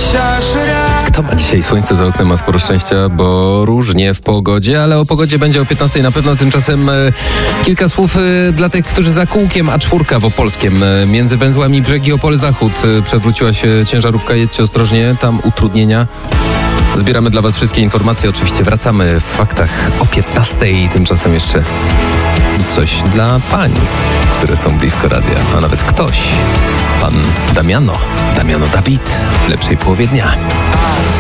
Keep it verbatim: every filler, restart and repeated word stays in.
Kto ma dzisiaj słońce za oknem, ma sporo szczęścia, bo różnie w pogodzie, ale o pogodzie będzie o piętnastej na pewno. Tymczasem e, kilka słów e, dla tych, którzy za kółkiem A cztery w Opolskiem. E, między węzłami Brzegi Opole Zachód e, przewróciła się ciężarówka. Jedźcie ostrożnie, tam utrudnienia. Zbieramy dla Was wszystkie informacje. Oczywiście wracamy w faktach o piętnastej. Tymczasem jeszcze coś dla pań, które są blisko radia, a nawet ktoś. Pan Damiano, Damiano Dawid w lepszej połowie dnia.